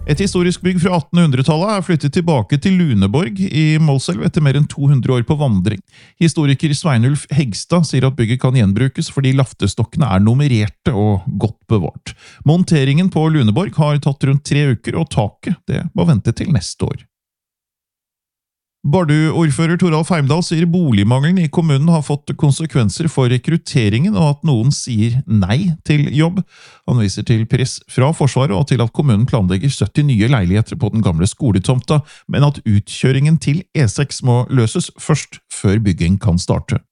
Et historisk bygg fra 1800-tallet flyttet tilbake til Luneborg i Målselv etter mer enn 200 år på vandring. Historiker Sveinulf Hegstad sier at bygget kan gjenbrukes fordi laftestokkene nummererte og godt bevart. Monteringen på Luneborg har tatt rundt 3 uker, og taket det må vente til neste år. Bardu-ordfører Toralf Heimdal sier boligmangelen i kommunen har fått konsekvenser for rekrutteringen, og at noen sier nei til jobb. Han viser til press fra Forsvaret og til at kommunen planlegger 70 nye leiligheter på den gamle skoletomta, men at utkjøringen til E6 må løses først før bygging kan starte.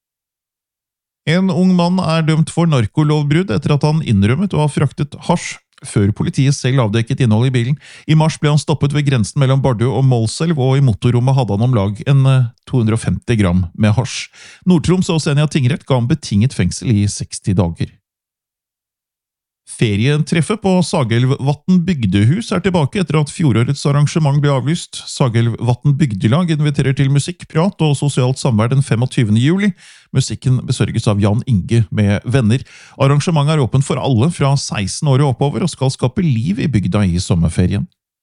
En ung mann dømt for narkolovbrudd etter at han innrømmet å ha fraktet hasj før politiet selv avdekket innhold i bilen. I mars ble han stoppet ved grensen mellom Bardu og Målselv, og i motorrommet hadde han om lag 250 gram med hasj. Nord-Troms og Senja tingrett ga han betinget fengsel i 60 dager. Ferietreffet på Sagelvatn bygdehus tilbake etter at fjorårets arrangement ble avlyst. Sagelvatn bygdelag inviterer til musikk, prat og sosialt samvær den 25. juli. Musikken besørges av Jan Inge med venner. Arrangementet åpent for alle fra 16 år og oppover og skal skape liv i bygda i sommerferien.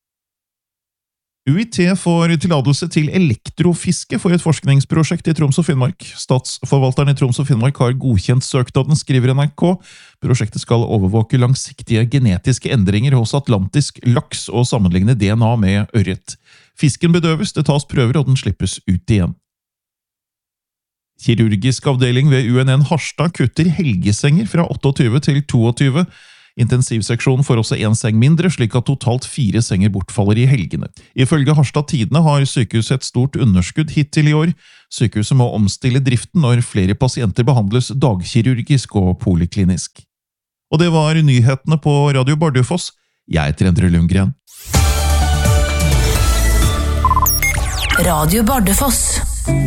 UiT får tillatelse til elektrofiske for et forskningsprosjekt i Troms og Finnmark. Statsforvalteren i Troms og Finnmark har godkjent søknaden, skriver NRK. Prosjektet skal overvåke langsiktige genetiske endringer hos atlantisk laks og sammenligne DNA med ørret. Fisken bedøves, det tas prøver og den slippes ut igjen. Kirurgisk avdeling ved UNN Harstad kutter helgesenger fra 28 til 22. Intensivseksjonen får også 1 seng mindre, slik at totalt 4 senger bortfaller i helgene. Ifølge Harstad Tidende har sykehuset et stort underskudd hittil i år. Sykehuset må omstille driften når flere pasienter behandles dagkirurgisk og poliklinisk. Og det var nyhetene på Radio Bardufoss. Jeg heter Endre Lundgren. Radio Bardufoss.